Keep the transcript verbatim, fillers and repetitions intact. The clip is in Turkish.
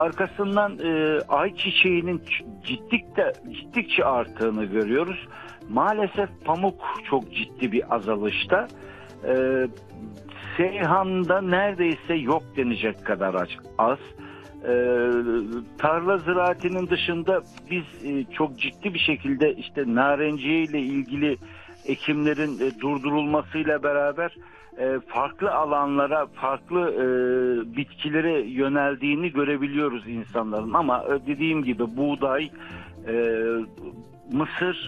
Arkasından e, ayçiçeğinin gittikçe, gittikçe arttığını görüyoruz. Maalesef pamuk çok ciddi bir azalışta. E, Seyhan'da neredeyse yok denecek kadar az. E, tarla ziraatinin dışında biz e, çok ciddi bir şekilde işte narenciye ile ilgili ekimlerin e, durdurulmasıyla beraber e, farklı alanlara, farklı e, bitkilere yöneldiğini görebiliyoruz insanların. Ama e, dediğim gibi buğday, e, mısır